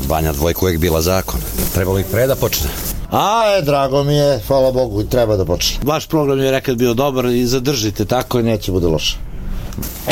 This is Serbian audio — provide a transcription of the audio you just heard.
Banja Dvojka uvijek bila zakon. Trebalo ih pre da počne. Drago mi je, hvala Bogu, treba da počne. Vaš program je nekad bio dobar i zadržite tako. Neće bude loše.